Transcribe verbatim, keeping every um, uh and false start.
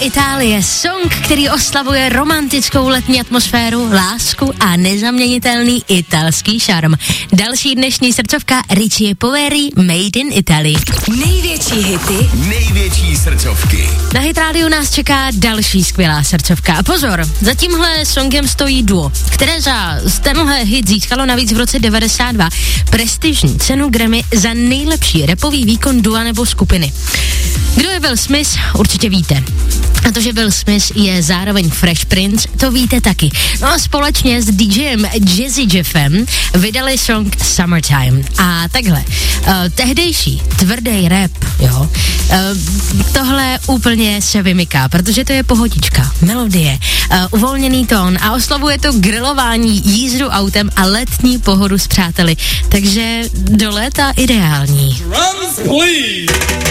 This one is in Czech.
Itálie, song, který oslavuje romantickou letní atmosféru, lásku a nezaměnitelný italský šarm. Další dnešní srdcovka Richie Poveri, Made in Italy. Největší hity, největší srdcovky. Na Hit Radio nás čeká další skvělá srdcovka. A pozor, za tímhle songem stojí duo, které za tenhle hit získalo navíc v roce devadesát dva prestižní cenu Grammy za nejlepší rapový výkon dua nebo skupiny. Kdo je Will Smith, určitě víte. A to, že Will Smith je zároveň Fresh Prince, to víte taky. No a společně s DJem Jazzy Jeffem vydali song Summertime. A takhle, uh, tehdejší tvrdý rap, jo, uh, tohle úplně se vymyká, protože to je pohodička, melodie, uh, uvolněný tón a oslavuje to grilování, jízdu autem a letní pohodu s přáteli. Takže do léta ideální. Drums, please.